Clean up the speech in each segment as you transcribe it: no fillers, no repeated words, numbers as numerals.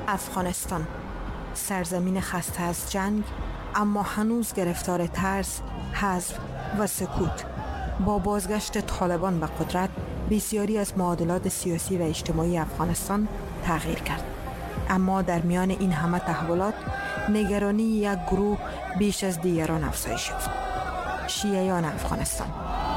افغانستان، سرزمین خسته از جنگ اما هنوز گرفتار ترس، حذف و سکوت. با بازگشت طالبان به قدرت بسیاری از معادلات سیاسی و اجتماعی افغانستان تغییر کرد. اما در میان این همه تحولات نگرانی یک گروه بیش از دیگران افزایش یافت: شیعیان افغانستان.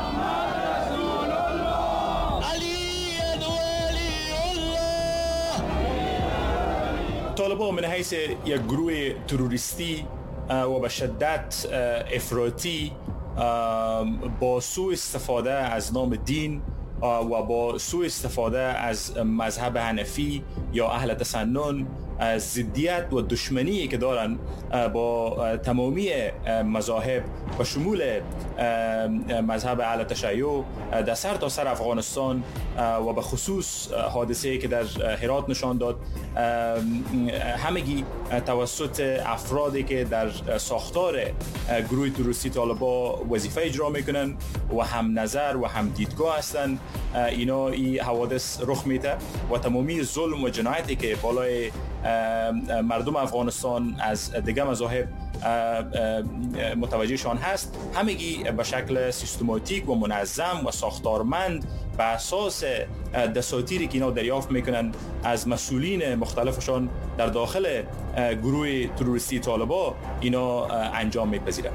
طالبان من حیث یک گروه تروریستی و به شدت افراطی با سوء استفاده از نام دین و با سوء استفاده از مذهب حنفی یا اهل تسنن، ضدیت و دشمنی که دارن با تمامی مذاهب و شمول مذهب اهل تشیع در سر تا سر افغانستان و به خصوص حادثه‌ای که در هرات نشان داد، همگی توسط افرادی که در ساختار گروه تروریستی طالبان وظیفه اجرا میکنن و هم نظر و هم دیدگاه هستند. اینا این حوادث رخ میده و تمامی ظلم و جنایتی که بالای مردم افغانستان از دیگه مذاهب متوجهشان هست، همگی به شکل سیستماتیک و منظم و ساختارمند به اساس دساتیری که اینا دریافت میکنن از مسئولین مختلفشان در داخل گروه تروریستی طالبان، اینا انجام میپذیرن.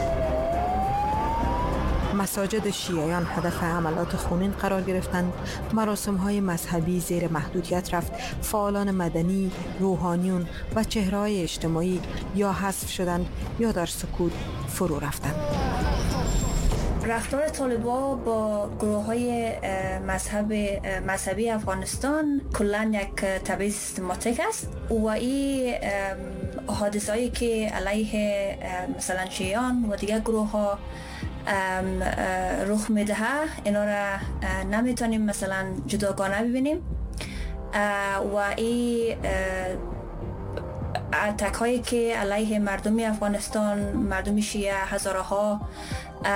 مساجد شیعیان هدف حملات خونین قرار گرفتند، مراسم‌های مذهبی زیر محدودیت رفت، فعالان مدنی، روحانیون و چهره‌های اجتماعی یا حذف شدند یا در سکوت فرو رفتند. رفتار طالبان با گروه‌های مذهبی افغانستان کلاً یک تبعیض سیستماتیک است و این حادثه‌ای که علیه مثلا شیعیان و دیگر گروه‌ها رخ میده، اینا را نمیتونیم مثلا جداگانه ببینیم و این اتک هایی که علیه مردم افغانستان، مردم شیعه، هزارها